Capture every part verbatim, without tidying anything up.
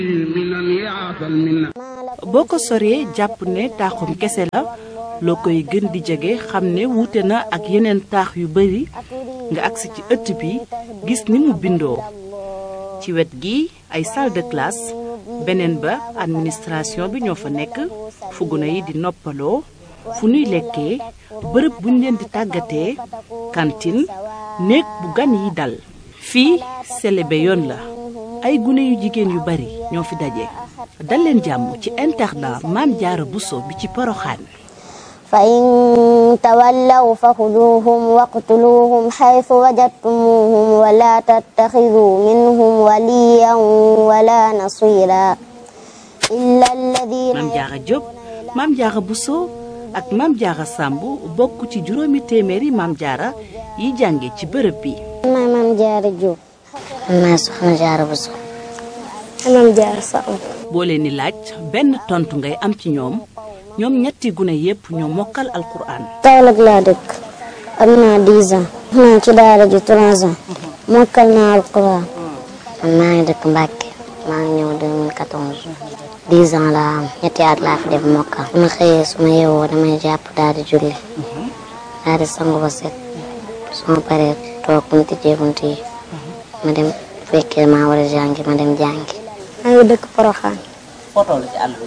boo ko soree jàpp ne taaxum kese la loo koy gën di jege xam ne wuute na ak yeneen taax yu bari nga agsi ci ëtt bi gis ni mu bindoo ci wet gi ay salle de classe beneen ba administration bi ñoo fa nekk fu gune yi di noppaloo fu nuy lekkee bërëb buñ leen di tàggatee cantine néeg bu gan yi dal fii selebe yoon la ay gune yu jigéen yu bari ñoo fi daje dal leen jàmm ci internat Maam Jaara Buso bi ci Poroxaan fa in tawallaw fa xuduuhum waqtuluuhum xaytu wajadtumuuhum wala tattaxidu minhum waliyan wala nasira illa alladina Maam Jaara Jóob Maam Jaara Buso ak Maam Jaara Sàmb bokk ci juróomi téeméeri Maam Jaara yi jànge ci bërëb bi. maay Maam Jaara Jóob. maay Soxna Jaara Buso. Maam Jaara Sàmb. boo leen di laaj benn tontu ngay am ci ñoom ñoom ñetti gune yépp ñoo mokkal alquran. Kaolack laa dëkk am naa dix ans. naa ci daara ji trois ans. mokkal naa alquran. man maa ngi dëkk Mbàkke maa ngi ñëw deux mille quatorze. dix ans laa am ñetti at laa fi def mokkal. su ma xëyee su ma yeewoo damay jàpp daal di julli. daal di sangu ba set. su ma paree toog bu ñu tijjee bunt yi. ma dem fekkee maa war a jàngi ma dem jàngi. maa ngi dëkk Poroxaan. foo toll ci àll bi.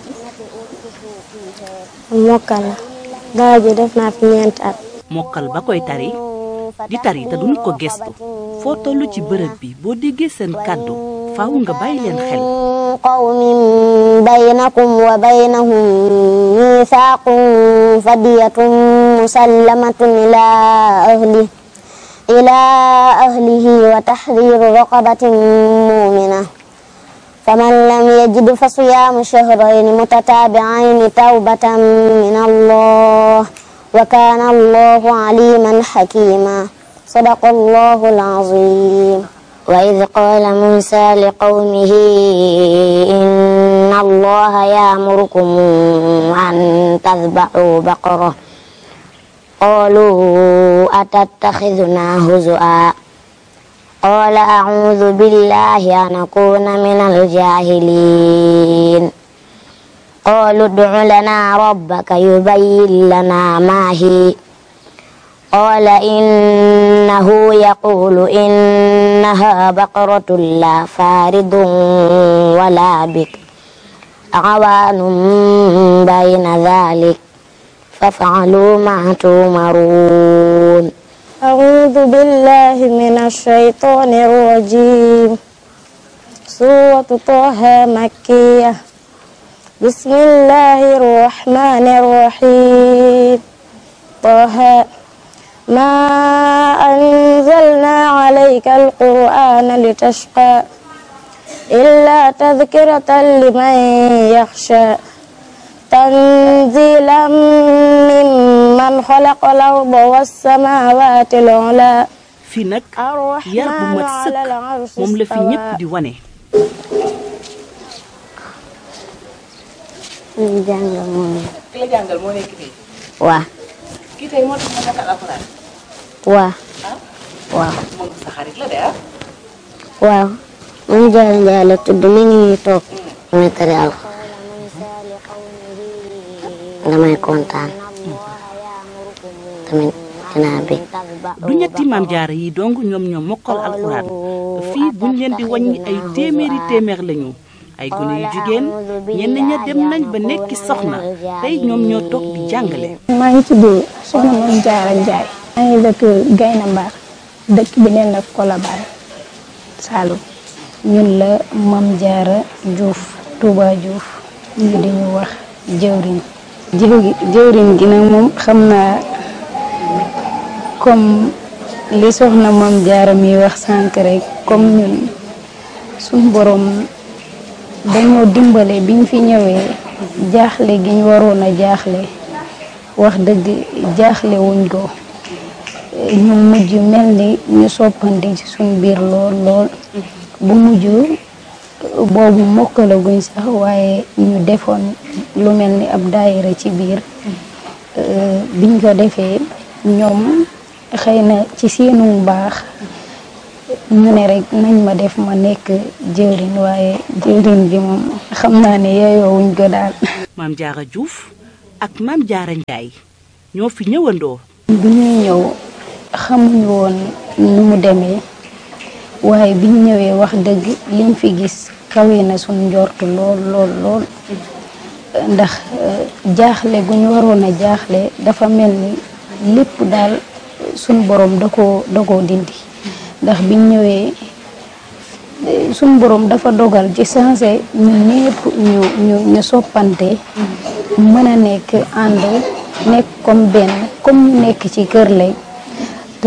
mokkal la. daara ji def naa fi ñeenti at. mokkal ba koy tari di tari te duñu ko gestu foo toll ci bërëb bi boo déggee seen kàddu faaw nga bàyyi leen xel. qawmin baynakum wa baynahum miisaaqun fadiyatun musallamatun ila ahli ila ahlihi wa tahriru raqabatin mu'mina faman lam yajid fa siyaamu shahrayni mutataabi'ayni tawbatan min Allah wa kaana Allahu aliman hakima sadaqa Allahu al-azim. وإذ قال موسى لقومه إن الله يأمركم أن تذبحوا بقرة قالوا أتتخذنا هزؤا قال أعوذ بالله أن أكون من الجاهلين قالوا ادع لنا ربك يبين لنا ما هي قال إنه يقول إنها بقرة لا فارض ولا بكر عوان بين ذلك فافعلوا ما تؤمرون. أعوذ بالله من الشيطان الرجيم. سورة طه مكية. بسم الله الرحمن الرحيم. طه ما أنزلنا عليك القرآن لتشقى إلا تذكرة لمن يخشى تنزيلا ممن خلق الأرض والسماوات العلى. fii nag yar bu mat sëkk moom la fi ñépp di wane. ñu jàngal moom. ki la jàngal moo nekk fii. waaw. kii tey moo tax ma mokkal alxuraan. waaw. waaw. moom sa xarit la de ah. waaw. Maam Jaara Njaay la tudd mi ngi ñuy toog. muy tari alxuraan. damay kontaan. tamit dinaa bég. du ñetti Maam Jaara yi dong ñoom ñoo mokkal alxuraan fii buñ leen di wàññi ay téeméeri téeméer lañu. ay gune yu jigéen ñenn ña dem nañ ba nekki soxna tey ñoom ñoo toog di jàngale. maa ngi tudd Soxna Maam Jaara Njaay. maa ngi dëkk Gayna Mbar dëkk bi neen la Colobane Saloum. ñun la Maam Jaara Juuf Touba Juuf ñu di ñu wax jëwriñ. jëwriñ gi nag moom xam naa comme li Soxna Maam Jaara mi wax sànq rek comme ñun suñ borom dañoo dimbale biñ fi ñëwee jaaxle gi ñu waroon a jaaxle wax dëgg jaaxle wuñ ko ñu mujj mel ni ñu soppandi ci suñ biir lool lool bu mujj boobu mokkalaguñ sax waaye ñu defoon lu mel ni ab daayira ci biir biñ ko defee ñoom xëy na ci seenu baax ñu ne rek nañ ma def ma nekk jëwriñ waaye jëwriñ bi moom xam naa ne yeyoowuñ ko daal. Maam Jaara Diouf ak Maam Jaara Njaay ñoo fi ñëwandoo. bi ñuy ñëw xamuñu woon nu mu demee waaye biñ ñëwee wax dëgg liñ fi gis kawe na suñ njortu lool lool lool ndax jaaxle gu ñu waroon a jaaxle dafa mel ni lépp daal suñ borom da koo da koo dindi ndax biñ ñëwee suñ borom dafa dogal ci sensé ñun ñëpp ñu ñu ñu soppante mën a nekk ànd nekk comme benn comme ñu nekk ci kër lay te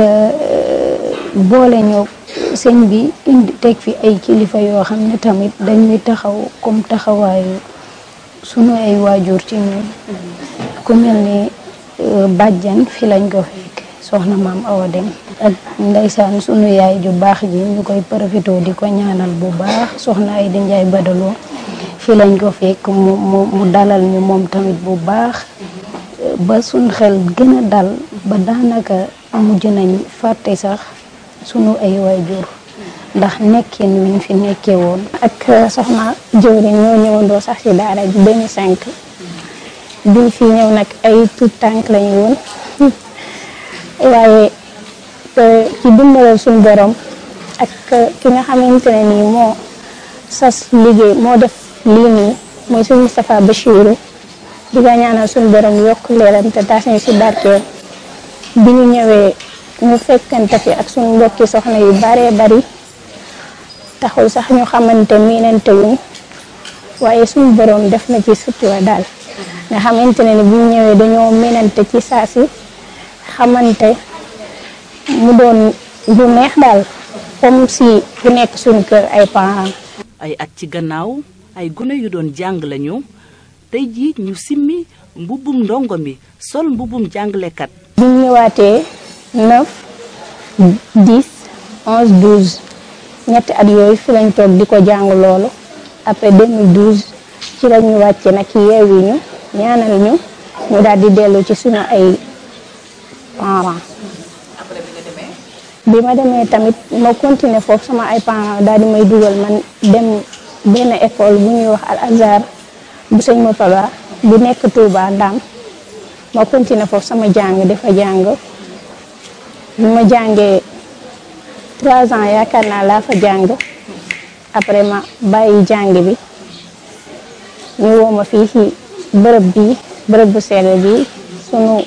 boole ñoo sëñ bi indi teg fi ay kilifa yoo xam ne tamit dañuy taxaw comme taxawaayu sunu ay waajur ci ñun ku mel ni bàjjan fi lañ ko fekk soxna maam Awa Dem ak ndeysaan sunu yaay ju baax ji ñu koy profité di ko ñaanal bu baax soxna ay di Njaay Badaloo fi lañ ko fekk mu mu mu dalal ñu moom tamit bu baax ba suñ xel gën a dal ba daanaka mujj nañ fàtte sax sunu ay waajur ndax nekkin wiñ fi nekkee woon. ak soxna jëwriñ ñoo ñëwandoo sax ci daara ji deux mille cinq biñ fi ñëw nag ay tout tànk lañu woon waaye ci dimbalal suñu borom ak ki nga xamante ne nii moo sas liggéey moo def lii nii mooy suñu Moustapha Bachirou di ko ñaanal suñu borom yokk leeram te taas ñu si barkeel bi ñu ñëwee ñu fekkante fi ak suñu mbokki soxna yu baree bari taxul sax ñu xamante miinante wuñ waaye suñu borom def na ci sutura daal nga xamante ne ni bu ñu ñëwee dañoo miinante ci saa si xamante mu doon lu neex daal comme si ku nekk suñu kër ay parents. ay at ci gannaaw ay gune yu doon jàng lañu tey jii ñu simmi mbubbum ndongo mi sol mbubbum jàngalekat. bi ñu ñëwaatee neuf dix onze douze ñetti at yooyu fi lañ toog di ko jàng loolu après deux mille douze ci la ñu wàcce nag yeewi ñu ñaanal ñu ñu daal di dellu ci suñu ay parents. bi ma demee tamit ma continuer foofu sama ay parents daal di may dugal man dem benn école bu ñuy wax Al Azhar bu sëñ Mopala bu nekk Touba Ndam ma continuer foofu sama jàng dafa jàng bi ma jàngee trois ans yaakaar naa laa fa jàng après ma bàyyi jàng bi ñu woo ma fii ci bërëb bi bërëb bu sell bi sunu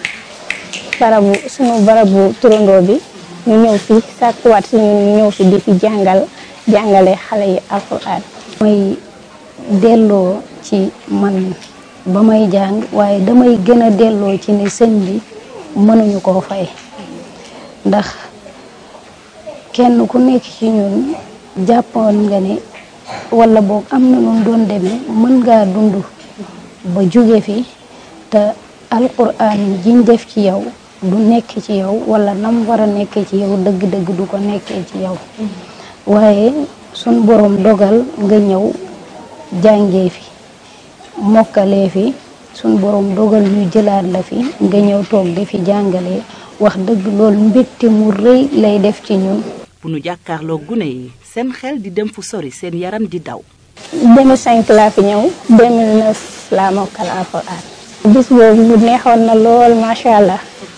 barabu sunu barabu turandoo bi ñu ñëw fi sàkkuwaat si ñun ñu ñëw fi di fi jàngal jàngale xale yi alxuraan. may delloo ci man ba may jàng waaye damay gën a delloo ci ne sëñ bi mënuñu koo fay ndax kenn ku nekk ci ñun jàppoon nga ne wala boog am na noonu doon demee mën ngaa dund ba jóge fi te alxuraan jiñ def ci yow du nekk ci yow wala nam war a nekkee ci yow dëgg-dëgg du ko nekkee ci yow waaye sun borom dogal nga ñëw jàngee fi mokkalee fi sun borom dogal ñu jëlaat la fi nga ñëw toog di fi jàngalee wax dëgg loolu mbégte mu rëy lay def ci ñun. bu nu jàkkaarloo gune yi seen xel di dem fu sori seen yaram di daw. deux mille cinq laa fi ñëw deux mille neuf laa mokkal alxuraan. bis boobu mu neexoon na lool macha allah.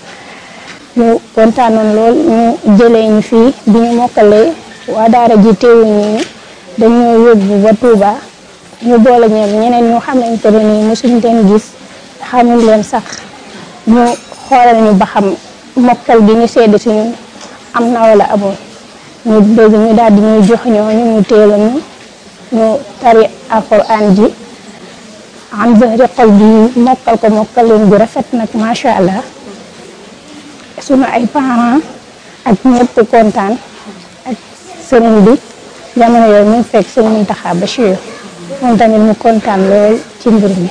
ñu kontaanoon lool ñu jëlee ñu fii bi ñu mokkalee waa daara ji teewuñu ñu dañoo yóbbu ba Touba ñu boole ñoom ñeneen ñu xamante ne nii mosuñ leen gis xamuñ leen sax ñu xoolal ñu ba xam mokkal gi ñu sedd si ñun am na wala amoon ñu dégg ñu daal di ñuy jox ñooñu ñu teelu ñu ñu tari alxuraan ji am zahri xol bi mokkal ko mokkal leen bu rafet nag macha allah. sunu ay parents ak ñëpp kontaan ak sëriñ bi jamono yooyu mu fekk sëriñ Mountakha Bachir moom tamit mu kontaan lool ci mbir mi.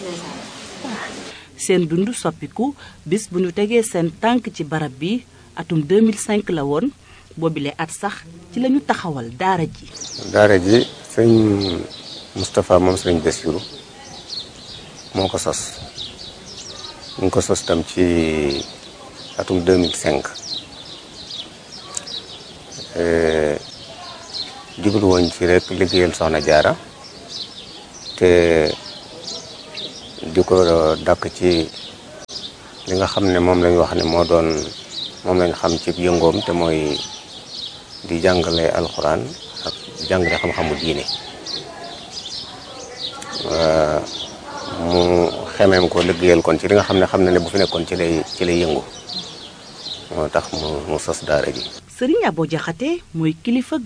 seen dund soppiku bis bu ñu tegee seen tànk ci barab bi atum deux mille cinq la woon boobile at sax ci la ñu taxawal daara ji. daara ji sëñ Moustapha moom sëriñ Bassirou moo ko sos ñu ngi ko sos tam ci atum deux mille cinq jublu woon ci rek liggéeyal soxna jaara te di ko dàkk ci li nga xam ne moom lañ wax ne moo doon moom lañ xam ci yëngoom te mooy di jàngale alxuraan ak jàngale xam-xamu diine mu xemeem ko liggéeyal kon ci li nga xam ne xam na ne bu fi nekkoon ci lay ci lay yëngu moo tax mu mu sos daara ji. Serigne Abo Jaxate mooy kilifa